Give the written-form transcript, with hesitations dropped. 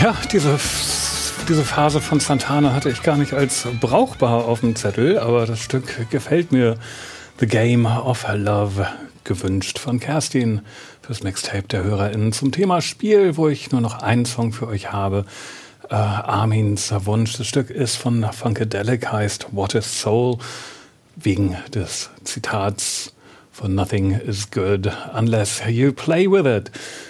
Ja, diese Phase von Santana hatte ich gar nicht als brauchbar auf dem Zettel, aber das Stück gefällt mir. The Game of Love, gewünscht von Kerstin fürs Mixtape der HörerInnen zum Thema Spiel, wo ich nur noch einen Song für euch habe. Armins Wunsch. Das Stück ist von Funkadelic, heißt What is Soul, wegen des Zitats von Nothing is good unless you play with it.